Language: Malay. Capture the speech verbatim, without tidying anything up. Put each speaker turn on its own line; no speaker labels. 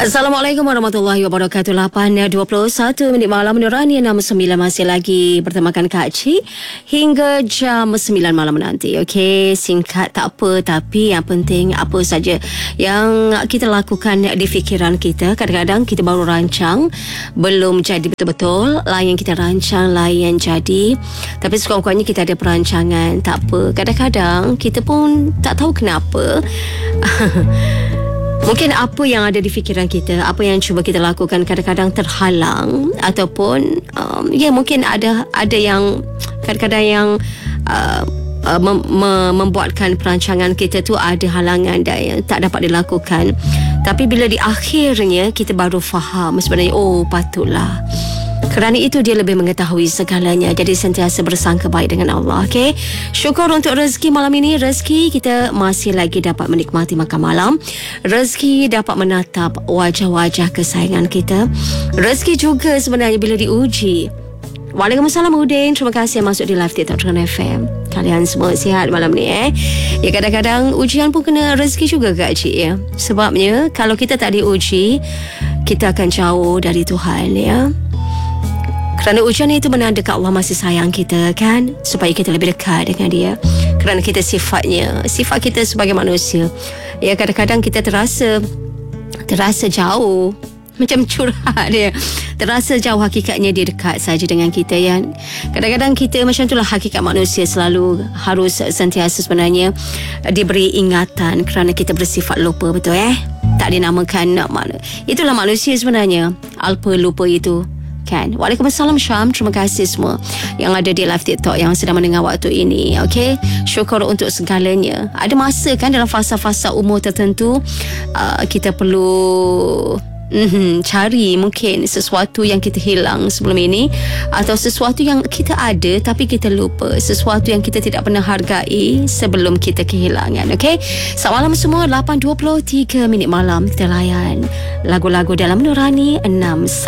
Assalamualaikum warahmatullahi wabarakatuh. lapan dua puluh satu minit malam Nurani enam sembilan masih lagi bertemakan Kak Cik hingga jam sembilan malam nanti. Okey, singkat tak apa, tapi yang penting apa saja yang kita lakukan di fikiran kita. Kadang-kadang kita baru rancang, belum jadi betul-betul. Lain kita rancang, lain jadi. Tapi sekurang-kurangnya kita ada perancangan. Tak apa. Kadang-kadang kita pun tak tahu kenapa mungkin apa yang ada di fikiran kita, apa yang cuba kita lakukan kadang-kadang terhalang, ataupun um, ya mungkin ada ada yang kadang-kadang yang uh, uh, mem- mem- membuatkan perancangan kita tu ada halangan dan yang tak dapat dilakukan. Tapi bila di akhirnya kita baru faham sebenarnya, oh patutlah. Kerana itu dia lebih mengetahui segalanya. Jadi sentiasa bersangka baik dengan Allah. Okay? Syukur untuk rezeki malam ini. Rezeki kita masih lagi dapat menikmati makan malam. Rezeki dapat menatap wajah-wajah kesayangan kita. Rezeki juga sebenarnya bila diuji. Waalaikumsalam Udin. Terima kasih yang masuk di live TikTok dengan F M. Kalian semua sihat malam ni eh. Ya, kadang-kadang ujian pun kena rezeki juga Kak Cik ya. Sebabnya kalau kita tak diuji, kita akan jauh dari Tuhan ya. Kerana ujian itu menandakan Allah masih sayang kita kan, supaya kita lebih dekat dengan dia. Kerana kita sifatnya, sifat kita sebagai manusia, ya kadang-kadang kita terasa terasa jauh, macam curhat dia. Terasa jauh, hakikatnya dia dekat saja dengan kita ya. Kadang-kadang kita macam itulah hakikat manusia, selalu harus sentiasa sebenarnya diberi ingatan kerana kita bersifat lupa, betul eh? Tak dinamakan mana. Itulah manusia sebenarnya, alpa lupa itu. Kan. Waalaikumsalam Syam. Terima kasih semua yang ada di live TikTok yang sedang mendengar waktu ini. Okey, syukur untuk segalanya. Ada masa kan dalam fasa-fasa umur tertentu uh, kita perlu mm-hmm, cari mungkin sesuatu yang kita hilang sebelum ini, atau sesuatu yang kita ada tapi kita lupa, sesuatu yang kita tidak pernah hargai sebelum kita kehilangan. Okey, selamat malam semua. Lapan dua puluh tiga minit malam kita layan lagu-lagu dalam Nurani enam